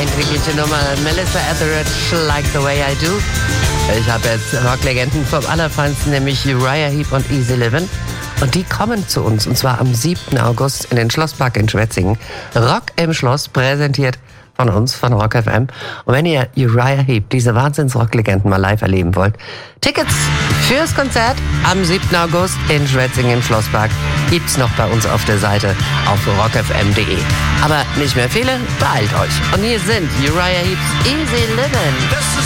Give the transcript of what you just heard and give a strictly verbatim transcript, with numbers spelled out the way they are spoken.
eindringliche Nummer. Melissa Etheridge, Like the Way I Do. Ich habe jetzt Rocklegenden vom Allerfeinsten, nämlich Uriah Heep und Easy Livin'. Und die kommen zu uns, und zwar am siebten August in den Schlosspark in Schwetzingen. Rock im Schloss, präsentiert von uns, von Rock F M. Und wenn ihr Uriah Heep, diese Wahnsinns-Rocklegenden mal live erleben wollt, Tickets fürs Konzert am siebten August in Schwetzingen im Schlosspark gibt's noch bei uns auf der Seite auf rock f m punkt de. Aber nicht mehr viele, beeilt euch. Und hier sind Uriah Heeps Easy Livin'.